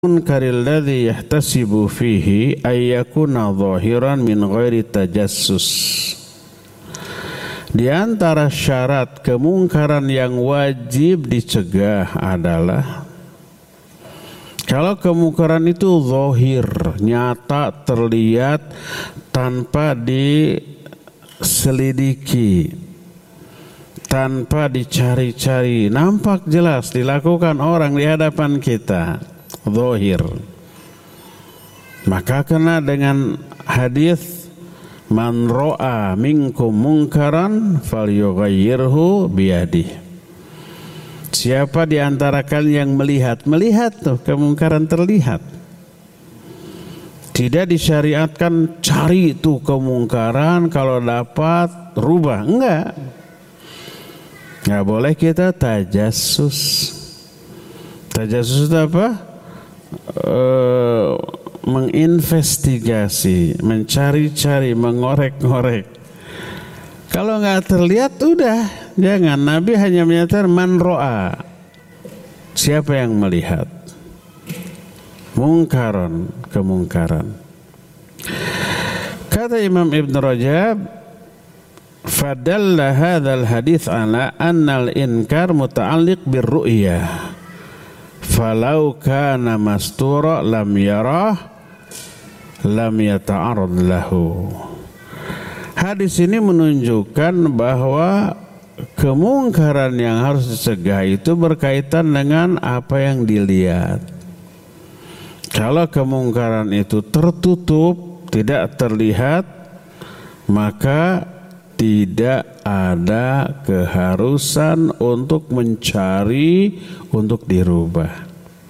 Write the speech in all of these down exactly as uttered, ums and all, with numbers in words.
munkaril ladzi yahtasibu fihi ay yakuna zahiran min ghairi tajassus. Di antara syarat kemungkaran yang wajib dicegah adalah kalau kemungkaran itu zahir, nyata, terlihat tanpa diselidiki, tanpa dicari-cari, nampak jelas dilakukan orang di hadapan kita, zahir. Maka kena dengan hadis man ra'a minkum munkaran falyughayyirhu biyadihi. Siapa di antara kalian yang melihat, melihat tuh kemungkaran terlihat. Tidak disyariatkan cari tuh kemungkaran, kalau dapat rubah, enggak. Enggak boleh kita tajassus. Tajassus itu apa? E, menginvestigasi, mencari-cari, mengorek-ngorek. Kalau enggak terlihat udah, jangan. Nabi hanya menyatakan man ro'a, siapa yang melihat mungkaran, kemungkaran. Kata Imam Ibn Rajab, fadalla hadzal hadits ala annal inkar muta'alliq birru'yah falau kana mastura lam yarah lam yata'arrad lahu. Hadis ini menunjukkan bahwa kemungkaran yang harus dicegah itu berkaitan dengan apa yang dilihat. Kalau kemungkaran itu tertutup, tidak terlihat, maka tidak ada keharusan untuk mencari, untuk dirubah.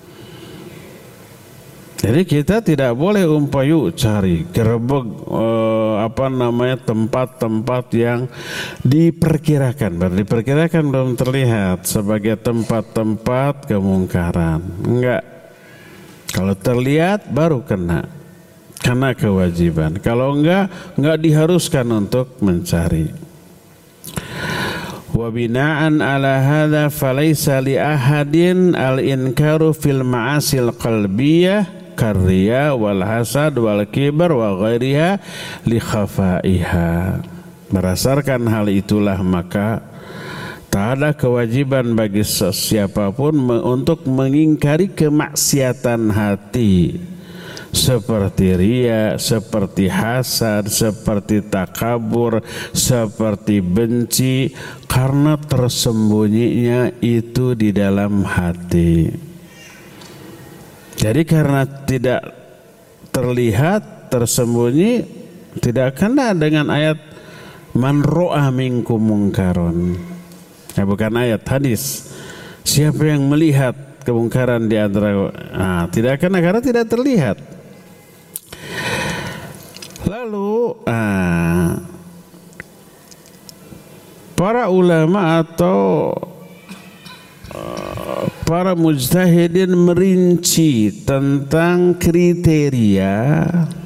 Jadi kita tidak boleh umpayu cari, gerebek eh, apa namanya tempat-tempat yang diperkirakan, baru diperkirakan belum terlihat sebagai tempat-tempat kemungkaran. Enggak. Kalau terlihat baru kena, kena kewajiban. Kalau enggak, enggak diharuskan untuk mencari. Wa bina'an ala hadza falaysa li ahadin al-inkaru fil ma'asil qalbiyah karriya wal hasad wal kibar wa ghairiha li khafaiha. Berdasarkan hal itulah maka tak ada kewajiban bagi siapapun untuk mengingkari kemaksiatan hati seperti riya, seperti hasad, seperti takabur, seperti benci, karena tersembunyinya itu di dalam hati. Jadi karena tidak terlihat, tersembunyi, tidak kena dengan ayat man ro'a minkum mungkaron. Ya, bukan ayat, hadis. Siapa yang melihat kemungkaran di antara, nah, tidak kena karena tidak terlihat. Lalu ah, para ulama atau uh, para mujtahidin merinci tentang kriteria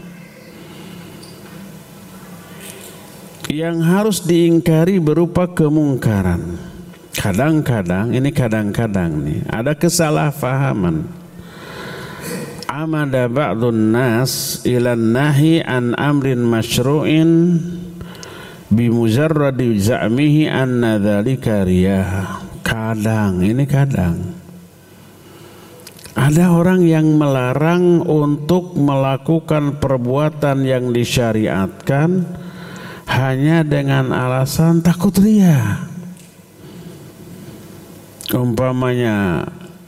yang harus diingkari berupa kemungkaran. Kadang-kadang, ini kadang-kadang nih, ada kesalahpahaman. Amada ba'dun nas ilan nahi an amrin masyru'in bimujarradi za'mihi anna dzalika riyah. Kadang, ini kadang ada orang yang melarang untuk melakukan perbuatan yang disyariatkan hanya dengan alasan takut riya. Umpamanya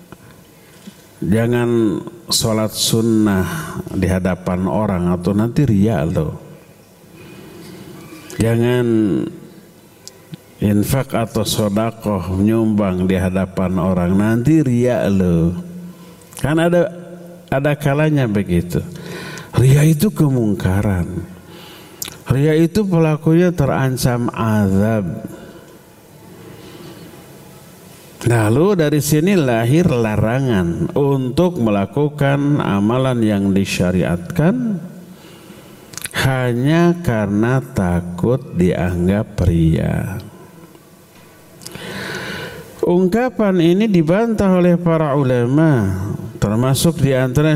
jangan sholat sunnah di hadapan orang atau nanti riya loh. Jangan infak atau sodakoh menyumbang di hadapan orang, nanti riya loh. Kan ada ada kalanya begitu. Riya itu kemungkaran. Riya itu pelakunya terancam azab. Lalu dari sini lahir larangan untuk melakukan amalan yang disyariatkan hanya karena takut dianggap riya. Ungkapan ini dibantah oleh para ulama Termasuk di antara